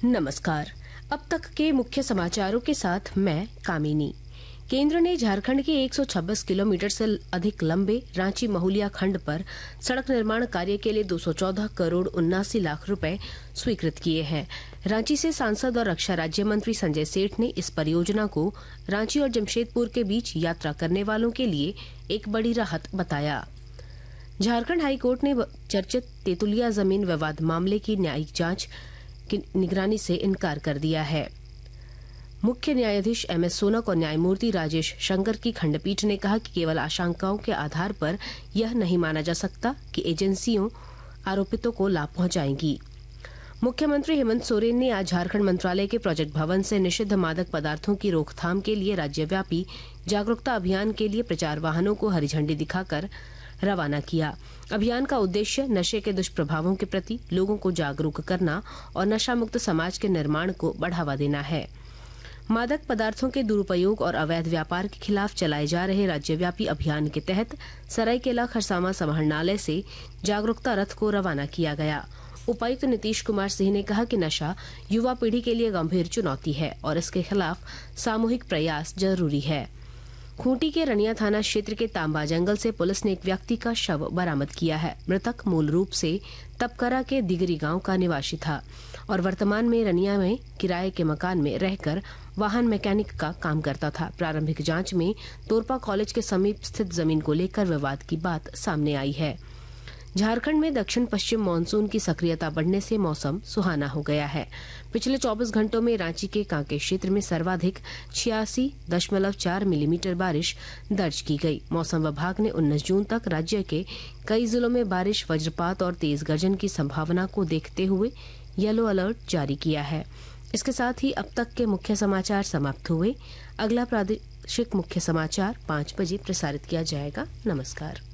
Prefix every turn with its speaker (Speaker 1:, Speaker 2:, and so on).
Speaker 1: नमस्कार। अब तक के मुख्य समाचारों के साथ मैं कामिनी। केंद्र ने झारखंड के 126 किलोमीटर से अधिक लंबे रांची महुलिया खंड पर सड़क निर्माण कार्य के लिए 214 करोड़ 79 लाख रुपए स्वीकृत किए हैं। रांची से सांसद और रक्षा राज्य मंत्री संजय सेठ ने इस परियोजना को रांची और जमशेदपुर के बीच यात्रा करने वालों के लिए एक बड़ी राहत बताया। झारखंड हाईकोर्ट ने चर्चित तेतुलिया जमीन विवाद मामले की न्यायिक जांच की निगरानी से इनकार कर दिया है। मुख्य न्यायाधीश एमएस सोनक और न्यायमूर्ति राजेश शंकर की खंडपीठ ने कहा कि केवल आशंकाओं के आधार पर यह नहीं माना जा सकता कि एजेंसियों आरोपितों को लाभ पहुंचाएंगी। मुख्यमंत्री हेमंत सोरेन ने आज झारखंड मंत्रालय के प्रोजेक्ट भवन से निषिद्ध मादक पदार्थों की रोकथाम के लिए राज्यव्यापी जागरूकता अभियान के लिए प्रचार वाहनों को हरी झंडी दिखाकर रवाना किया। अभियान का उद्देश्य नशे के दुष्प्रभावों के प्रति लोगों को जागरूक करना और नशा मुक्त समाज के निर्माण को बढ़ावा देना है। मादक पदार्थों के दुरुपयोग और अवैध व्यापार के खिलाफ चलाए जा रहे राज्यव्यापी अभियान के तहत सरायकेला खरसावां समाहरणालय से जागरूकता रथ को रवाना किया गया। उपायुक्त नीतीश कुमार सिंह ने कहा कि नशा युवा पीढ़ी के लिए गंभीर चुनौती है और इसके खिलाफ सामूहिक प्रयास जरूरी है। खूंटी के रनिया थाना क्षेत्र के तांबा जंगल से पुलिस ने एक व्यक्ति का शव बरामद किया है। मृतक मूल रूप से तपकरा के दिगरी गांव का निवासी था और वर्तमान में रनिया में किराए के मकान में रहकर वाहन मैकेनिक का काम करता था। प्रारंभिक जांच में तोरपा कॉलेज के समीप स्थित जमीन को लेकर विवाद की बात सामने आई है। झारखंड में दक्षिण पश्चिम मानसून की सक्रियता बढ़ने से मौसम सुहाना हो गया है। पिछले 24 घंटों में रांची के कांके क्षेत्र में सर्वाधिक 86.4 मिलीमीटर बारिश दर्ज की गई। मौसम विभाग ने 19 जून तक राज्य के कई जिलों में बारिश, वज्रपात और तेज गर्जन की संभावना को देखते हुए येलो अलर्ट जारी किया है। इसके साथ ही अब तक के मुख्य समाचार समाप्त हुए। अगला प्रादेशिक मुख्य समाचार 5 बजे प्रसारित किया जाएगा। नमस्कार।